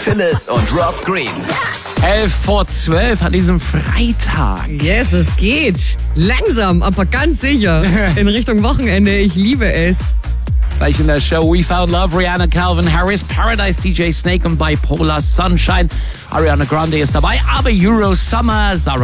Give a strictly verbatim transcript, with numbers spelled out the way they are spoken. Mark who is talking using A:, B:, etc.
A: Phyllis und Rob Green.
B: Elf vor zwölf an diesem Freitag.
C: Yes, es geht. Langsam, aber ganz sicher in Richtung Wochenende. Ich liebe es.
B: Gleich in der Show We Found Love, Rihanna, Calvin Harris, Paradise, D J Snake und Bipolar Sunshine. Ariana Grande ist dabei, aber Euro Summer, Zara